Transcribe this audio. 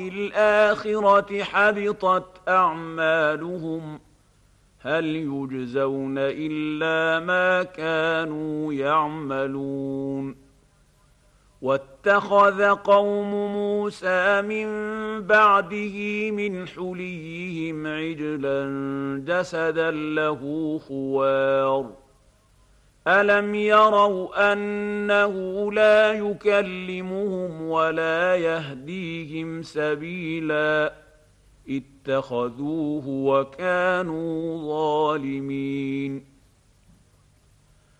الآخرة حبطت أعمالهم هل يجزون إلا ما كانوا يعملون واتخذ قوم موسى من بعده من حليهم عجلا جسدا له خوار ألم يروا أنه لا يكلمهم ولا يهديهم سبيلا اتخذوه وكانوا ظالمين